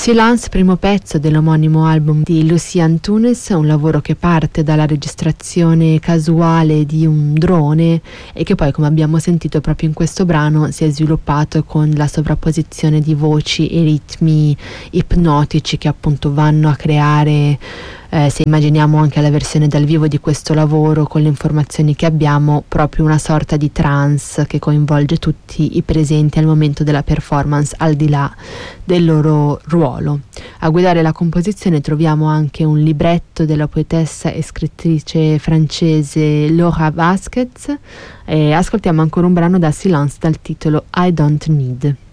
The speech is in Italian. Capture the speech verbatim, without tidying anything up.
Silence, primo pezzo dell'omonimo album di Lucy Antunes, un lavoro che parte dalla registrazione casuale di un drone e che poi, come abbiamo sentito proprio in questo brano, si è sviluppato con la sovrapposizione di voci e ritmi ipnotici che appunto vanno a creare, eh, se immaginiamo anche la versione dal vivo di questo lavoro con le informazioni che abbiamo, proprio una sorta di trance che coinvolge tutti i presenti al momento della performance, al di là del loro ruolo. A guidare la composizione troviamo anche un libretto della poetessa e scrittrice francese Laura Vasquez, e ascoltiamo ancora un brano da Silence dal titolo I Don't Need.